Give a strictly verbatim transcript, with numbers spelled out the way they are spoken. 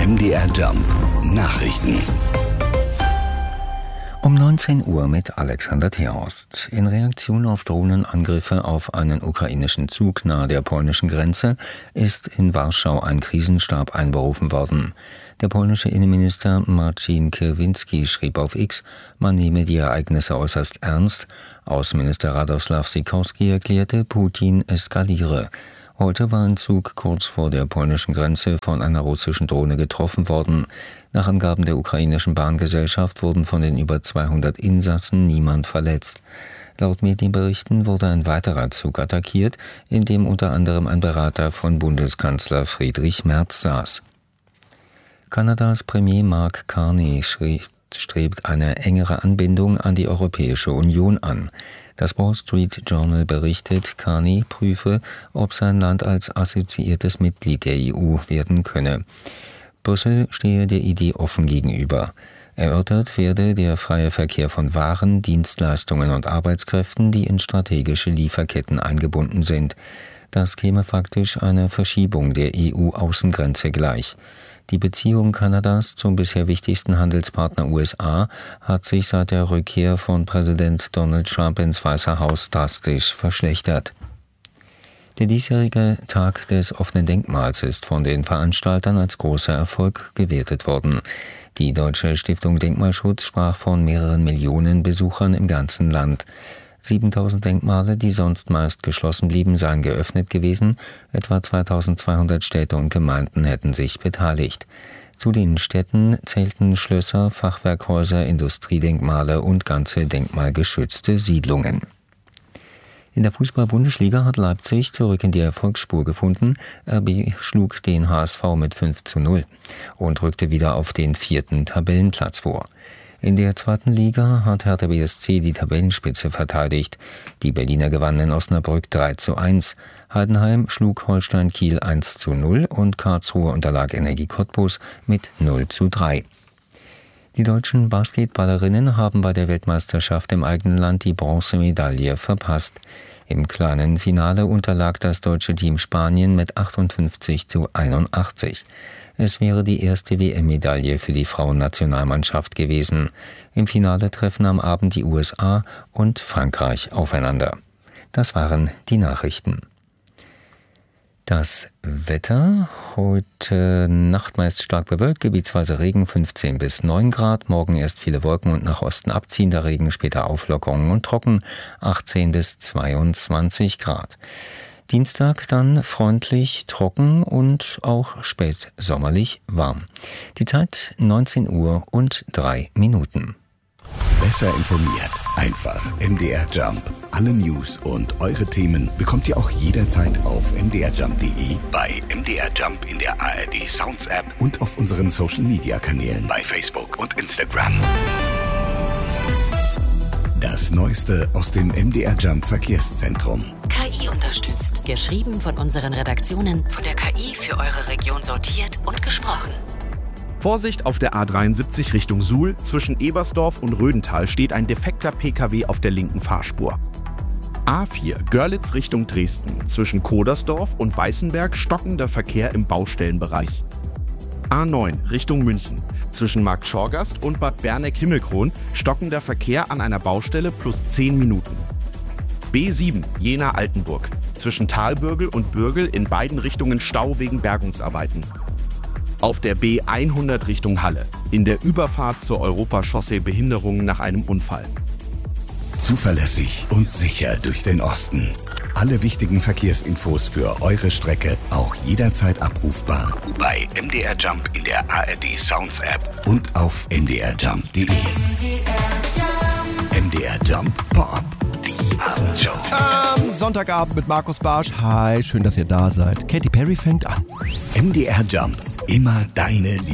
M D R Jump Nachrichten. Um neunzehn Uhr mit Alexander Theorst. In Reaktion auf Drohnenangriffe auf einen ukrainischen Zug nahe der polnischen Grenze ist in Warschau ein Krisenstab einberufen worden. Der polnische Innenminister Marcin Kierwiński schrieb auf X, man nehme die Ereignisse äußerst ernst. Außenminister Radosław Sikorski erklärte, Putin eskaliere. Heute war ein Zug kurz vor der polnischen Grenze von einer russischen Drohne getroffen worden. Nach Angaben der ukrainischen Bahngesellschaft wurden von den über zweihundert Insassen niemand verletzt. Laut Medienberichten wurde ein weiterer Zug attackiert, in dem unter anderem ein Berater von Bundeskanzler Friedrich Merz saß. Kanadas Premier Mark Carney strebt eine engere Anbindung an die Europäische Union an. Das Wall Street Journal berichtet, Carney prüfe, ob sein Land als assoziiertes Mitglied der E U werden könne. Brüssel stehe der Idee offen gegenüber. Erörtert werde der freie Verkehr von Waren, Dienstleistungen und Arbeitskräften, die in strategische Lieferketten eingebunden sind. Das käme faktisch einer Verschiebung der E U-Außengrenze gleich. Die Beziehung Kanadas zum bisher wichtigsten Handelspartner U S A hat sich seit der Rückkehr von Präsident Donald Trump ins Weiße Haus drastisch verschlechtert. Der diesjährige Tag des offenen Denkmals ist von den Veranstaltern als großer Erfolg gewertet worden. Die Deutsche Stiftung Denkmalschutz sprach von mehreren Millionen Besuchern im ganzen Land. siebentausend Denkmale, die sonst meist geschlossen blieben, seien geöffnet gewesen. Etwa zweitausendzweihundert Städte und Gemeinden hätten sich beteiligt. Zu den Städten zählten Schlösser, Fachwerkhäuser, Industriedenkmale und ganze denkmalgeschützte Siedlungen. In der Fußball-Bundesliga hat Leipzig zurück in die Erfolgsspur gefunden. R B schlug den H S V mit fünf zu null und rückte wieder auf den vierten Tabellenplatz vor. In der zweiten Liga hat Hertha B S C die Tabellenspitze verteidigt. Die Berliner gewannen in Osnabrück drei zu eins. Heidenheim schlug Holstein Kiel eins zu null und Karlsruhe unterlag Energie Cottbus mit null zu drei. Die deutschen Basketballerinnen haben bei der Weltmeisterschaft im eigenen Land die Bronzemedaille verpasst. Im kleinen Finale unterlag das deutsche Team Spanien mit achtundfünfzig zu einundachtzig. Es wäre die erste W M-Medaille für die Frauennationalmannschaft gewesen. Im Finale treffen am Abend die U S A und Frankreich aufeinander. Das waren die Nachrichten. Das Wetter: Heute Nacht meist stark bewölkt, gebietsweise Regen, fünfzehn bis neun Grad. Morgen erst viele Wolken und nach Osten abziehender Regen, später Auflockerungen und trocken, achtzehn bis zweiundzwanzig Grad. Dienstag dann freundlich, trocken und auch spätsommerlich warm. Die Zeit neunzehn Uhr und drei Minuten. Besser informiert, einfach M D R Jump. Alle News und eure Themen bekommt ihr auch jederzeit auf m d r jump punkt d e, bei M D R Jump in der A R D Sounds App und auf unseren Social Media Kanälen bei Facebook und Instagram. Das Neueste aus dem M D R Jump Verkehrszentrum. K I unterstützt. Geschrieben von unseren Redaktionen, von der K I für eure Region sortiert und gesprochen. Vorsicht, auf der A dreiundsiebzig Richtung Suhl. Zwischen Ebersdorf und Rödental steht ein defekter P K W auf der linken Fahrspur. A vier Görlitz Richtung Dresden. Zwischen Kodersdorf und Weißenberg stockender Verkehr im Baustellenbereich. A neun Richtung München. Zwischen Markt Schorgast und Bad Berneck-Himmelkron stockender Verkehr an einer Baustelle plus zehn Minuten. B sieben Jena-Altenburg. Zwischen Talbürgel und Bürgel in beiden Richtungen Stau wegen Bergungsarbeiten. Auf der B hundert Richtung Halle. In der Überfahrt zur Europachaussee Behinderungen nach einem Unfall. Zuverlässig und sicher durch den Osten. Alle wichtigen Verkehrsinfos für eure Strecke auch jederzeit abrufbar bei M D R Jump in der A R D Sounds App und auf m d r jump punkt d e. M D R Jump Pop, die Abendshow. Am Sonntagabend mit Markus Barsch. Hi, schön, dass ihr da seid. Katy Perry fängt an. M D R Jump, immer deine Liebe.